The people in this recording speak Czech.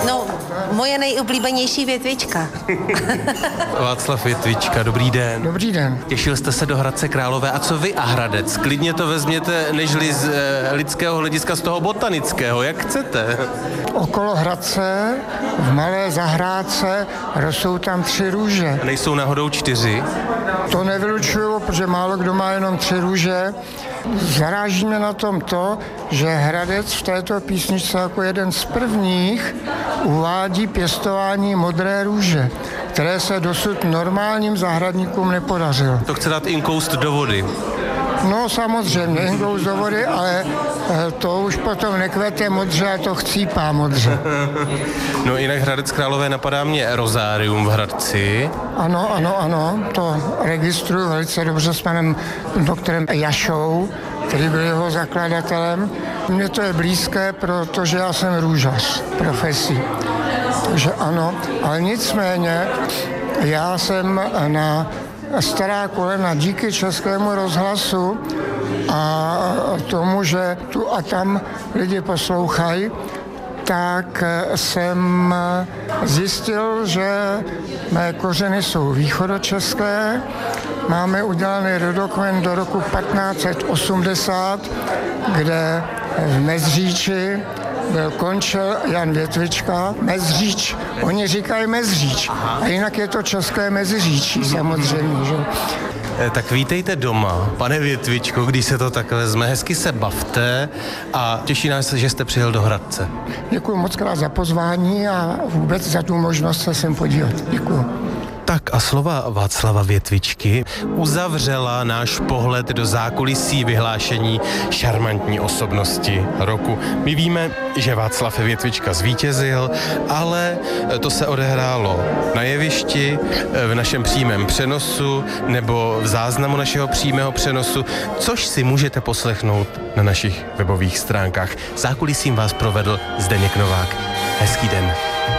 No, moje nejoblíbenější větvička. Václav Větvička, dobrý den. Dobrý den. Těšil jste se do Hradce Králové. A co vy a Hradec? Klidně to vezměte, nežli z lidského hlediska, z toho botanického. Jak chcete? Okolo Hradce, v malé zahrádce, rostou tam 3 růže. Nejsou náhodou 4? To nevylučuju, protože málo kdo má jenom 3 růže. Zaráží mě na tom to, že Hradec v této písničce jako jeden z prvních uvádí pěstování modré růže, které se dosud normálním zahradníkům nepodařilo. To chce dát inkoust do vody. No samozřejmě, inkoust do vody, ale to už potom nekvete modře a to chcípá modře. No jinak Hradec Králové napadá mě rozárium v Hradci. Ano, to registruju velice dobře s panem doktorem Jašou, který byl jeho zakladatelem. Mně to je blízké, protože já jsem růžař profesí. Takže ano, ale nicméně já jsem na Stará kolena díky Českému rozhlasu a tomu, že tu a tam lidi poslouchají, tak jsem zjistil, že mé kořeny jsou východočeské. Máme udělaný rodokmen do roku 1580, kde v Mezříči končil Jan Větvička. Mezříč, oni říkají Mezříč. A jinak je to české Meziříčí samozřejmě. Že? Tak vítejte doma, pane Větvičko, když se to tak vezme. Hezky se bavte a těší nás, že jste přijel do Hradce. Děkuji moc krát za pozvání a vůbec za tu možnost se sem podívat. Děkuji. Tak a slova Václava Větvičky uzavřela náš pohled do zákulisí vyhlášení šarmantní osobnosti roku. My víme, že Václav Větvička zvítězil, ale to se odehrálo na jevišti, v našem přímém přenosu nebo v záznamu našeho přímého přenosu, což si můžete poslechnout na našich webových stránkách. Zákulisím vás provedl Zdeněk Novák. Hezký den.